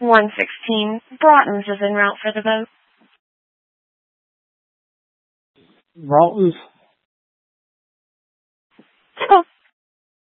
116, Broughton's is en route for the boat. Broughton's?